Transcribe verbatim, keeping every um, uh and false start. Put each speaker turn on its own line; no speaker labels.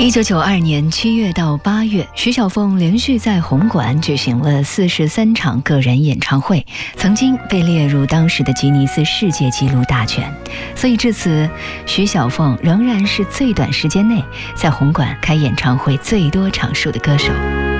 一九九二年七月到八月，徐小凤连续在红馆举行了四十三场个人演唱会，曾经被列入当时的吉尼斯世界纪录大全。所以至此，徐小凤仍然是最短时间内在红馆开演唱会最多场数的歌手。